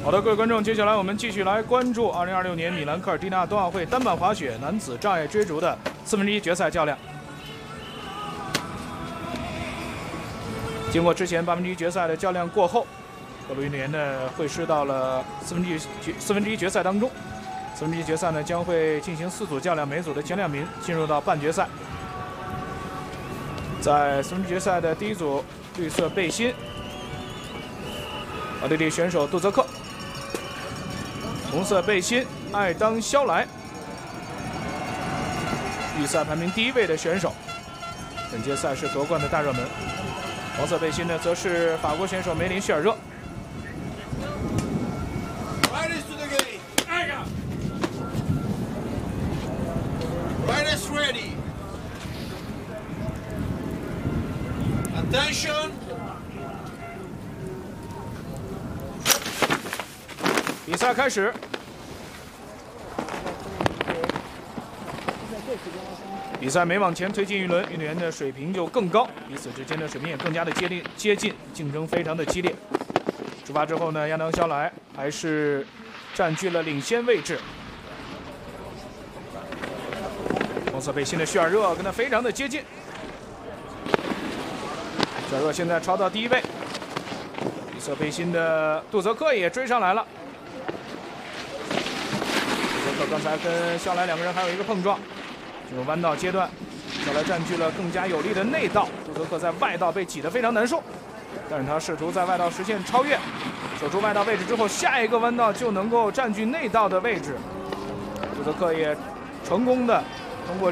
好的，各位观众，接下来我们继续来关注2026年米兰科尔蒂纳冬奥会单板滑雪男子障碍追逐的1/4决赛较量。经过之前1/8决赛的较量过后，各路运动员呢会师到了1/4决赛当中。1/4决赛呢将会进行4组较量，每组的前2名进入到半决赛。在1/4决赛的第一组，绿色背心，奥地利选手杜泽克。 红色背心艾当肖莱，预赛排名第1位的选手，本届赛事夺冠的大热门。黄色背心呢，则是法国选手梅林希尔热。 Attention. 比赛开始，比赛每往前推进一轮，运动员的水平就更高，彼此之间的水平也更加的接近，竞争非常的激烈。出发之后呢，亚当肖莱还是占据了领先位置。红色背心的希尔热跟他非常的接近，希尔热现在超到第1位，绿色背心的杜泽克也追上来了。 刚才跟肖莱2个人还有一个碰撞，进入弯道阶段，肖莱占据了更加有利的内道，杜泽克在外道被挤得非常难受，但是他试图在外道实现超越，守住外道位置之后，下一个弯道就能够占据内道的位置，杜泽克也成功的